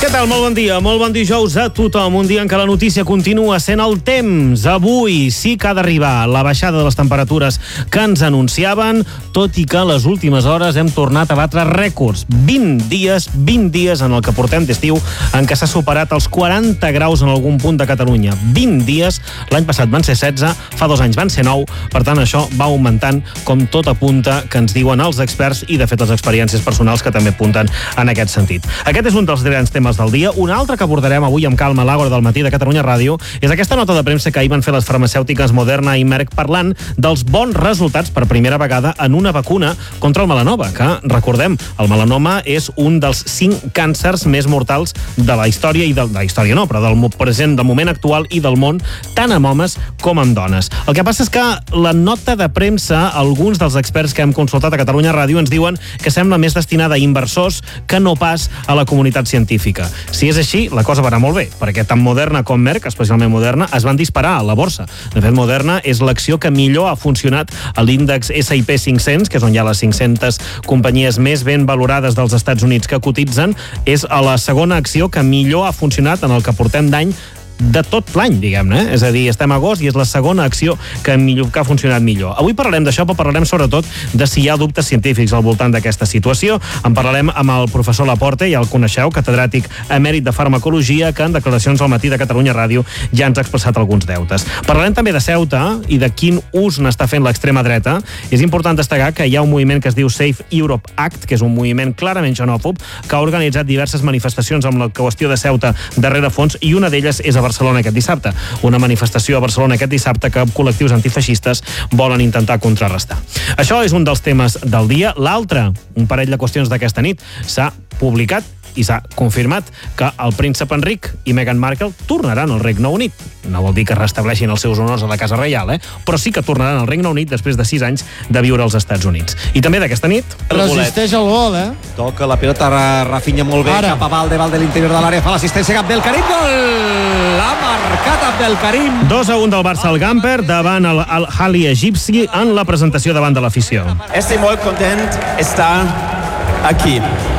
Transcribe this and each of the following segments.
Què tal? Molt bon dijous a tothom. Un dia en què la notícia continua sent el temps. Avui sí que ha d'arribar la baixada de les temperatures que ens anunciaven, tot i que a les últimes hores hem tornat a batre rècords. 20 dies en el que portem d'estiu en què s'ha superat els 40 graus en algun punt de Catalunya. 20 dies, l'any passat van ser 16, fa 2 anys van ser 9, per tant això va augmentant com tot apunta que ens diuen els experts i de fet les experiències personals que també apunten en aquest sentit. Aquest és un dels grans temes del dia. Un altre que abordarem avui amb calma a l'Àgora del matí de Catalunya Ràdio és aquesta nota de premsa que ahir van fer les farmacèutiques Moderna i Merck parlant dels bons resultats per primera vegada en una vacuna contra el melanoma, que, recordem, el melanoma és un dels 5 càncers més mortals de la història, i de la història no, però del present, del moment actual i del món, tant amb homes com amb dones. El que passa és que la nota de premsa, alguns dels experts que hem consultat a Catalunya Ràdio ens diuen que sembla més destinada a inversors que no pas a la comunitat científica. Si és així, la cosa va anar molt bé, perquè tant Moderna com Merck, especialment Moderna, es van disparar a la borsa. De fet, Moderna és l'acció que millor ha funcionat a l'índex S&P 500, que és on hi ha les 500 companyies més ben valorades dels Estats Units que cotitzen, és a la segona acció que millor ha funcionat en el que portem d'any de tot l'any, diguem-ne. És a dir, estem a agost i és la segona acció que ha funcionat millor. Avui parlarem d'això, però parlarem sobretot de si hi ha dubtes científics al voltant d'aquesta situació. En parlarem amb el professor Laporte, ja el coneixeu, catedràtic emèrit de farmacologia, que en declaracions al matí de Catalunya Ràdio ja ens ha expressat alguns deutes. Parlarem també de Ceuta i de quin ús n'està fent l'extrema dreta. És important destacar que hi ha un moviment que es diu Safe Europe Act, que és un moviment clarament xenòfob, que ha organitzat diverses manifestacions amb la qüestió de Ceuta darrere fons, i una d'elles és a Barcelona aquest dissabte. Una manifestació a Barcelona aquest dissabte que col·lectius antifeixistes volen intentar contrarrestar. Això és un dels temes del dia. L'altre, un parell de qüestions d'aquesta nit, s'ha publicat i s'ha confirmat que el príncep Enric i Meghan Markle tornaran al Regne Unit. No vol dir que restableixin els seus honors a la Casa Reial, però sí que tornaran al Regne Unit després de 6 anys de viure als Estats Units. I també d'aquesta nit... Resisteix el gol, Toca la pilota, Rafinha molt bé, cap a Valde de l'interior de l'àrea, fa l'assistència Abdelkarim, gol! Ha marcat Abdelkarim! 2-1 del Barça al Gamper davant el Al-Ahly egipci en la presentació davant de l'afició. Estic molt content d'estar aquí.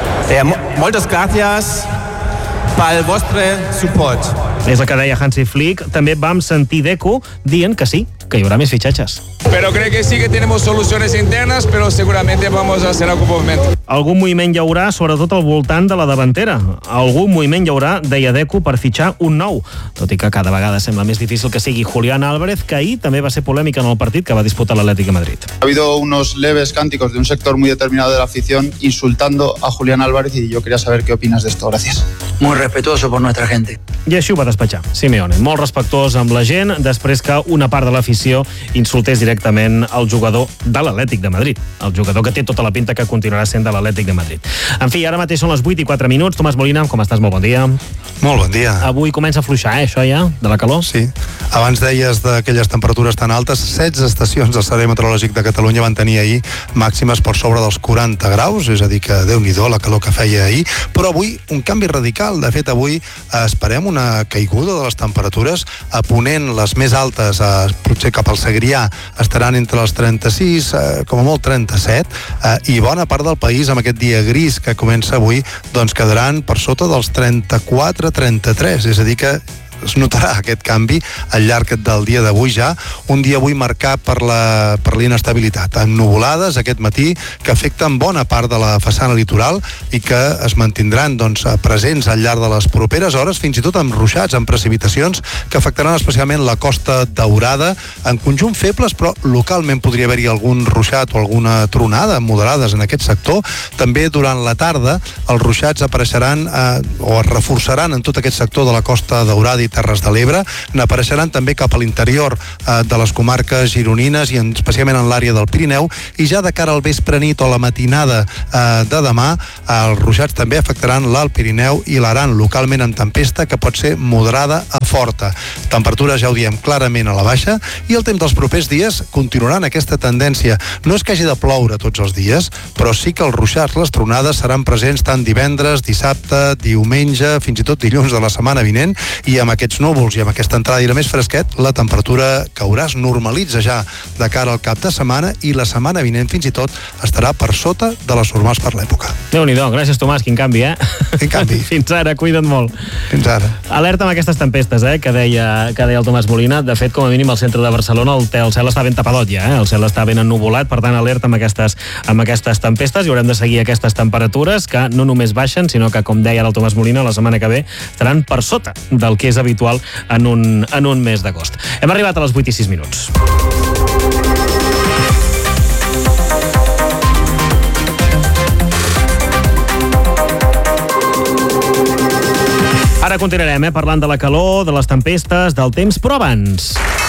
Moltes gràcies pel vostre suport. És el que deia Hansi Flick. També vam sentir Deco dient que sí, que hi haurà més fitxatges. Pero creo que sí que tenemos soluciones internas, pero seguramente vamos a hacer algún movimiento. Algun moviment hi haurà, sobretot al voltant de la davantera. Algun moviment hi haurà, deia Deco, per fitxar un nou. Tot i que cada vegada sembla més difícil que sigui Julián Álvarez, que ahir també va ser polèmica en el partit que va disputar l'Atlético de Madrid. Ha habido unos leves cánticos de un sector muy determinado de la afición insultando a Julián Álvarez y yo quería saber qué opinas de esto. Gracias. Muy respetuoso por nuestra gente. I així ho va despatxar Simeone, molt respectuós amb la gent, després que una part de l'afició insultés directament el jugador de l'Atlètic de Madrid, el jugador que té tota la pinta que continuarà sent de l'Atlètic de Madrid. En fi, ara mateix són les 8:04. Tomàs Molina, com estàs? Molt bon dia. Molt bon dia. Avui comença a fluixar, això ja, de la calor? Sí. Abans deies d'aquelles temperatures tan altes, 16 estacions del Servei Meteorològic de Catalunya van tenir ahir màximes per sobre dels 40 graus, és a dir que Déu-n'hi-do la calor que feia ahir, però avui un canvi radical. De fet, avui esperem una caiguda de les temperatures. A Ponent, les més altes, potser cap al Segrià, estaran entre els 36, com a molt 37, i bona part del país, amb aquest dia gris que comença avui, doncs quedaran per sota dels 34-33, és a dir que es notarà aquest canvi al llarg del dia d'avui ja, un dia avui marcat per la inestabilitat, amb nuvolades aquest matí que afecten bona part de la façana litoral i que es mantindran presents al llarg de les properes hores, fins i tot amb ruixats, amb precipitacions que afectaran especialment la Costa Daurada, en conjunt febles, però localment podria haver-hi algun ruixat o alguna tronada moderades en aquest sector. També durant la tarda els ruixats apareixeran o es reforçaran en tot aquest sector de la Costa Daurada i Terres de l'Ebre, n'apareixeran també cap a l'interior de les comarques gironines i especialment en l'àrea del Pirineu, i ja de cara al vespre nit o la matinada de demà els ruixats també afectaran l'Alt Pirineu i l'Aran, localment amb tempesta que pot ser moderada a forta. Temperatures, ja ho diem, clarament a la baixa, i el temps dels propers dies continuarà en aquesta tendència. No és que hagi de ploure tots els dies, però sí que els ruixats, les tronades seran presents tant divendres, dissabte, diumenge, fins i tot dilluns de la setmana vinent, i amb aquest aquests núvols i amb aquesta entrada d'aire més fresquet, la temperatura caurà, es normalitza ja de cara al cap de setmana i la setmana vinent fins i tot estarà per sota de les normals per l'època. Déu-n'hi-do, gràcies Tomàs, quin canvi, Quin canvi. Fins ara, cuida't molt. Fins ara. Alerta amb aquestes tempestes, que deia el Tomàs Molina. De fet, com a mínim al centre de Barcelona el cel està ben tapadot ja, el cel està ben ennuvolat, per tant alerta amb aquestes tempestes i haurem de seguir aquestes temperatures que no només baixen, sinó que, com deia el Tomàs Molina, la setmana que ve estaran per sota del que és habitual en un mes d'agost. Hem arribat a les 8:06. Ara continuarem parlant de la calor, de les tempestes, del temps, però abans...